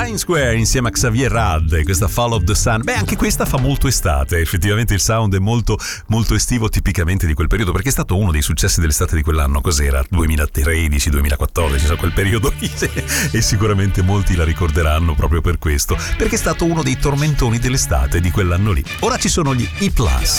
Times Square insieme a Xavier Rad e questa Fall of the Sun. Beh, anche questa fa molto estate, effettivamente il sound è molto molto estivo, tipicamente di quel periodo, perché è stato uno dei successi dell'estate di quell'anno. Cos'era? 2013, 2014, so, quel periodo lì, e sicuramente molti la ricorderanno proprio per questo, perché è stato uno dei tormentoni dell'estate di quell'anno lì. Ora ci sono gli E+.